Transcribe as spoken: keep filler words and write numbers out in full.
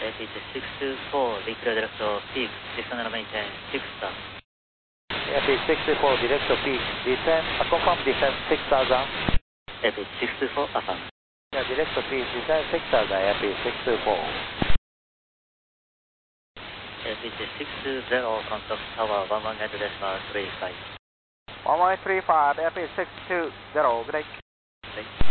Pitch six two four, declare direct to peak, descend and maintain six star. Pitch six two four, direct to peak, descend, uh, confirm descend six thousand. Pitch six two four, affirm. Yeah, direct to peak, descend six thousand, Pitch six two four. Pitch six two zero, contact tower one one eight decimal three five. one one three five, Pitch six two zero, good day. Thank you.